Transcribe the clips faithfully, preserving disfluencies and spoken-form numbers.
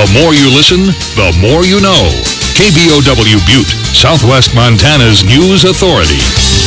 The more you listen, the more you know. K B O W Butte, Southwest Montana's news authority.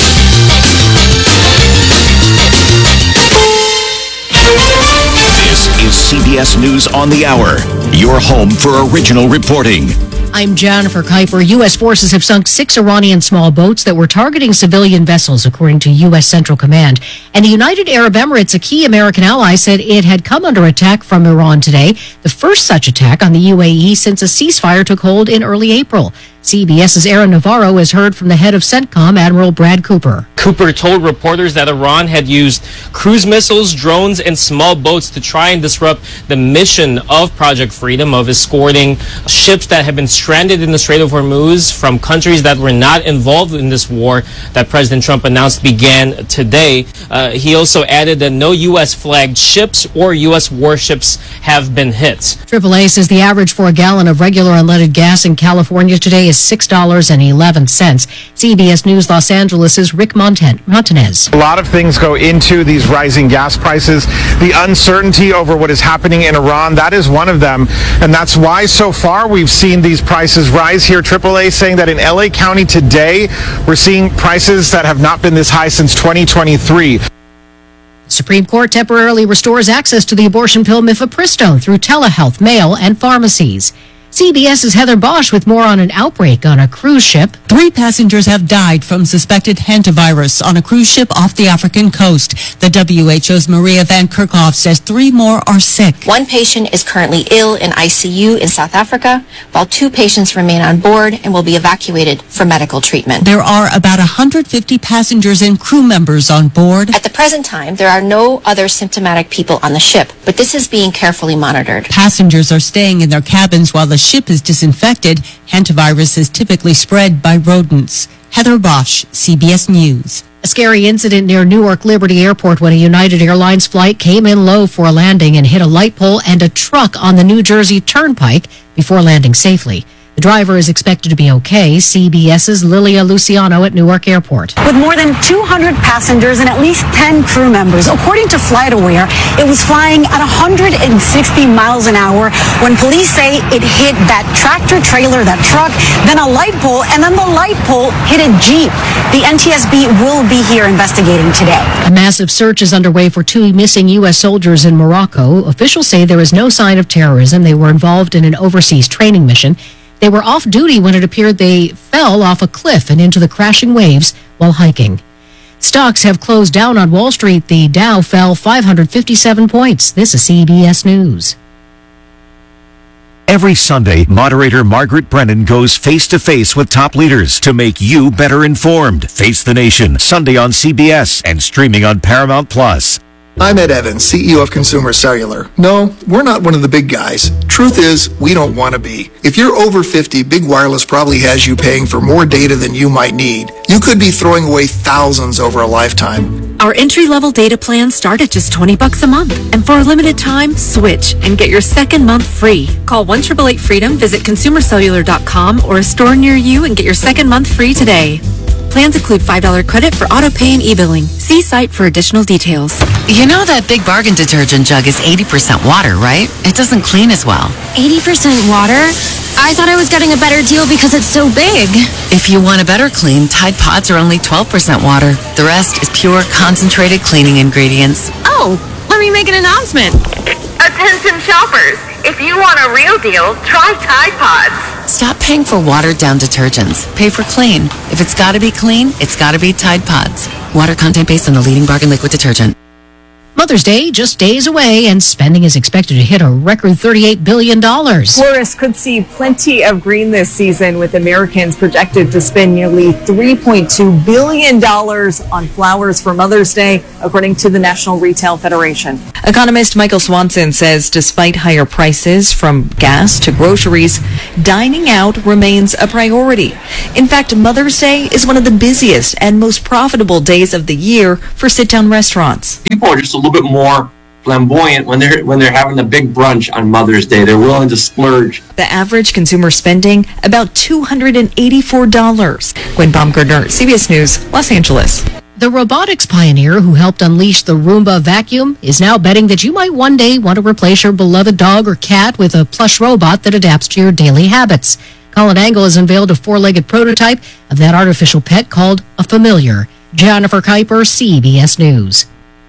This is C B S News on the Hour, your home for original reporting. I'm Jennifer Kuiper. U S forces have sunk six Iranian small boats that were targeting civilian vessels, according to U S Central Command. And the United Arab Emirates, a key American ally, said it had come under attack from Iran today, the first such attack on the U A E since a ceasefire took hold in early April. CBS's Aaron Navarro has heard from the head of CENTCOM, Admiral Brad Cooper. Cooper told reporters that Iran had used cruise missiles, drones, and small boats to try and disrupt the mission of Project Freedom of escorting ships that have been stranded in the Strait of Hormuz from countries that were not involved in this war that President Trump announced began today. Uh, he also added that no U S flagged ships or U S warships have been hit. triple A says the average for a gallon of regular unleaded gas in California today is six dollars and eleven cents. C B S News Los Angeles' Rick Montan- Montanez. A lot of things go into these rising gas prices. The uncertainty over what is happening in Iran, that is one of them. And that's why so far we've seen these prices rise here. triple A saying that in L A County today, we're seeing prices that have not been this high since twenty twenty-three. Supreme Court temporarily restores access to the abortion pill mifepristone through telehealth, mail, and pharmacies. CBS's Heather Bosch with more on an outbreak on a cruise ship. Three passengers have died from suspected hantavirus on a cruise ship off the African coast. The W H O's Maria Van Kerkhoff says three more are sick. One patient is currently ill in I C U in South Africa, while two patients remain on board and will be evacuated for medical treatment. There are about one hundred fifty passengers and crew members on board. At the present time, there are no other symptomatic people on the ship, but this is being carefully monitored. Passengers are staying in their cabins while the ship is disinfected. Hantavirus is typically spread by rodents. Heather Bosch, C B S News. A scary incident near Newark Liberty Airport when a United Airlines flight came in low for a landing and hit a light pole and a truck on the New Jersey Turnpike before landing safely. The driver is expected to be okay. CBS's Lilia Luciano at Newark Airport. With more than two hundred passengers and at least ten crew members, according to FlightAware, it was flying at one hundred sixty miles an hour when police say it hit that tractor trailer, that truck, then a light pole, and then the light pole hit a Jeep. The N T S B will be here investigating today. A massive search is underway for two missing U S soldiers in Morocco. Officials say there is no sign of terrorism. They were involved in an overseas training mission. They were off duty when it appeared they fell off a cliff and into the crashing waves while hiking. Stocks have closed down on Wall Street. The Dow fell five hundred fifty-seven points. This is C B S News. Every Sunday, moderator Margaret Brennan goes face-to-face with top leaders to make you better informed. Face the Nation, Sunday on C B S and streaming on Paramount Plus. I'm Ed Evans, C E O of Consumer Cellular. No, we're not one of the big guys. Truth is, we don't want to be. If you're over fifty, Big Wireless probably has you paying for more data than you might need. You could be throwing away thousands over a lifetime. Our entry-level data plans start at just twenty bucks a month. And for a limited time, switch and get your second month free. Call one eight eight eight freedom, visit consumer cellular dot com or a store near you and get your second month free today. Plans include five dollars credit for auto pay and e-billing. See site for additional details. You know that Big Bargain detergent jug is eighty percent water, right? It doesn't clean as well. eighty percent water? I thought I was getting a better deal because it's so big. If you want a better clean, Tide Pods are only twelve percent water. The rest is pure, concentrated cleaning ingredients. Oh, let me make an announcement. Attention shoppers, if you want a real deal, try Tide Pods. Stop paying for watered-down detergents. Pay for clean. If it's got to be clean, it's got to be Tide Pods. Water content based on the leading bargain liquid detergent. Mother's Day just days away, and spending is expected to hit a record thirty-eight billion dollars. Florists could see plenty of green this season, with Americans projected to spend nearly three point two billion dollars on flowers for Mother's Day, according to the National Retail Federation. Economist Michael Swanson says despite higher prices from gas to groceries, dining out remains a priority. In fact, Mother's Day is one of the busiest and most profitable days of the year for sit-down restaurants. People are just a little bit more flamboyant when they're when they're having a big brunch on Mother's Day. They're willing to splurge. The average consumer spending about two hundred eighty-four dollars. Gwen Baumgartner, C B S News, Los Angeles. The robotics pioneer who helped unleash the Roomba vacuum is now betting that you might one day want to replace your beloved dog or cat with a plush robot that adapts to your daily habits. Colin Angle has unveiled a four-legged prototype of that artificial pet called a Familiar. Jennifer Kuiper, C B S News.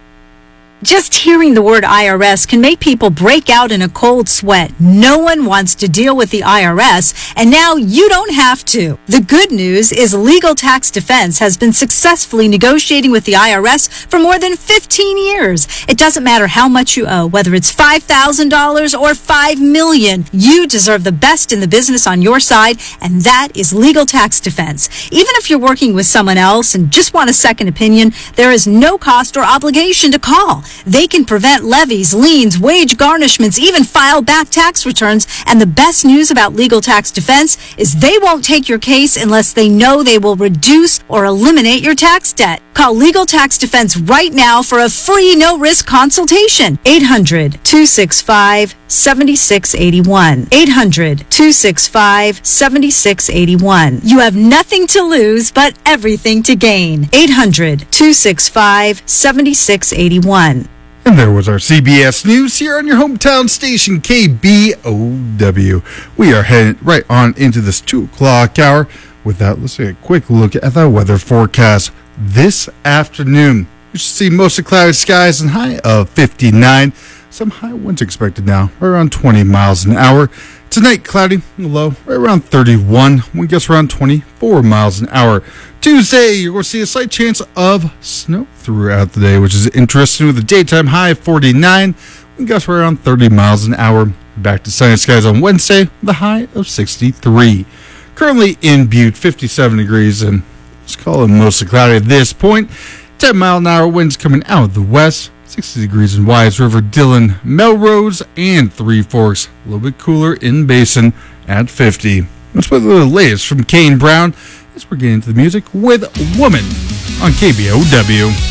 Just hearing the word I R S can make people break out in a cold sweat. No one wants to deal with the I R S, and now you don't have to. The good news is Legal Tax Defense has been successfully negotiating with the I R S for more than fifteen years. It doesn't matter how much you owe, whether it's five thousand dollars or five million dollars. You deserve the best in the business on your side, and that is Legal Tax Defense. Even if you're working with someone else and just want a second opinion, there is no cost or obligation to call. They can prevent levies, liens, wage garnishments, even file back tax returns. And the best news about Legal Tax Defense is they won't take your case unless they know they will reduce or eliminate your tax debt. Call Legal Tax Defense right now for a free no-risk consultation. eight hundred, two six five, seven six eight one. eight hundred, two six five, seven six eight one. You have nothing to lose but everything to gain. eight hundred, two six five, seven six eight one. And there was our C B S News here on your hometown station, K B O W. We are heading right on into this two o'clock hour. With that, let's take a quick look at the weather forecast this afternoon. You should see mostly cloudy skies and high of fifty-nine. Some high winds expected now, right around twenty miles an hour. Tonight, cloudy, low, right around thirty-one. Wind gusts around twenty-four miles an hour. Tuesday, you're going to see a slight chance of snow throughout the day, which is interesting, with a daytime high of forty-nine. Wind gusts right around thirty miles an hour. Back to sunny skies on Wednesday, with a high of sixty-three. Currently in Butte, fifty-seven degrees, and let's call it mostly cloudy at this point. ten mile an hour winds coming out of the west. sixty degrees in Wise River, Dillon, Melrose, and Three Forks. A little bit cooler in Basin at fifty. Let's put the latest from Kane Brown as we're getting into the music with Woman on K B O W.